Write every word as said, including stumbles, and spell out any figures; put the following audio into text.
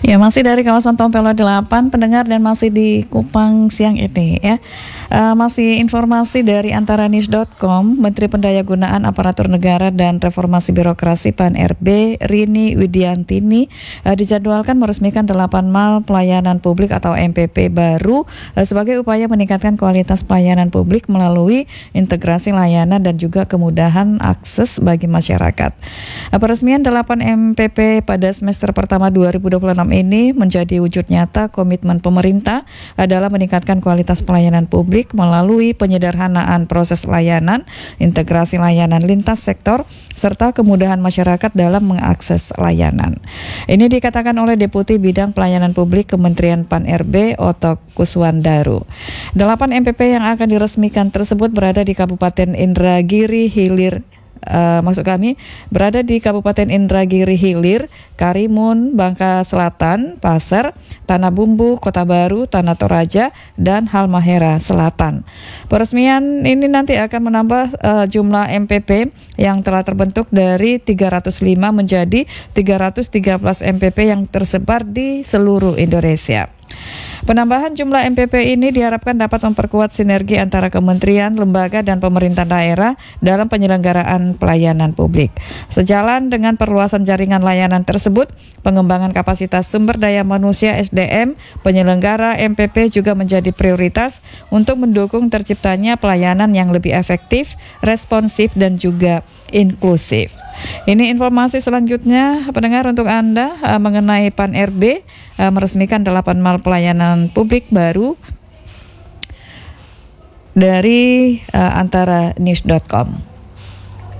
Ya, masih dari kawasan Tompelo delapan, pendengar, dan masih di Kupang siang ini ya. Uh, masih informasi dari antara news dot com, Menteri Pendayagunaan Aparatur Negara dan Reformasi Birokrasi P A N R B Rini Widiantini uh, dijadwalkan meresmikan delapan mall pelayanan publik atau M P P baru uh, sebagai upaya meningkatkan kualitas pelayanan publik melalui integrasi layanan dan juga kemudahan akses bagi masyarakat. Uh, peresmian delapan M P P pada semester pertama dua ribu dua puluh enam ini menjadi wujud nyata komitmen pemerintah adalah meningkatkan kualitas pelayanan publik melalui penyederhanaan proses layanan, integrasi layanan lintas sektor, serta kemudahan masyarakat dalam mengakses layanan. Ini dikatakan oleh Deputi Bidang Pelayanan Publik Kementerian P A N R B Oto Kuswandaru. Delapan M P P yang akan diresmikan tersebut berada di Kabupaten Indragiri Hilir. Uh, maksud kami berada di Kabupaten Indragiri Hilir, Karimun, Bangka Selatan, Pasir, Tanah Bumbu, Kota Baru, Tanah Toraja, dan Halmahera Selatan. Peresmian ini nanti akan menambah uh, jumlah M P P yang telah terbentuk dari tiga ratus lima menjadi tiga ratus tiga belas M P P yang tersebar di seluruh Indonesia. Penambahan jumlah M P P ini diharapkan dapat memperkuat sinergi antara kementerian, lembaga, dan pemerintah daerah dalam penyelenggaraan pelayanan publik. Sejalan dengan perluasan jaringan layanan tersebut, pengembangan kapasitas sumber daya manusia S D M penyelenggara M P P juga menjadi prioritas untuk mendukung terciptanya pelayanan yang lebih efektif, responsif, dan juga inklusif. Ini informasi selanjutnya, pendengar, untuk Anda uh, mengenai P A N R B uh, meresmikan delapan mall pelayanan publik baru dari uh, antara news dot com.